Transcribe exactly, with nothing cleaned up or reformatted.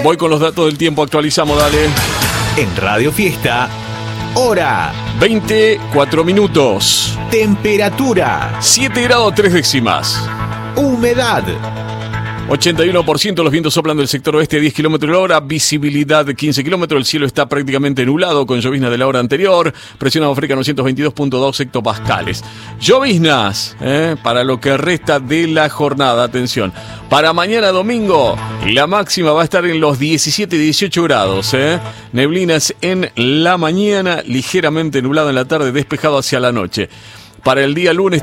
Voy con los datos del tiempo, actualizamos, dale. En Radio Fiesta, hora veinticuatro minutos. Temperatura siete grados tres décimas. Humedad ochenta y uno por ciento, los vientos soplan del sector oeste a diez kilómetros la hora, visibilidad de quince kilómetros, el cielo está prácticamente nublado con lloviznas de la hora anterior, presión atmosférica novecientos veintidós punto dos hectopascales. Lloviznas, eh, para lo que resta de la jornada, atención. Para mañana domingo, la máxima va a estar en los diecisiete y dieciocho grados, eh. Neblinas en la mañana, ligeramente nublado en la tarde, despejado hacia la noche. Para el día lunes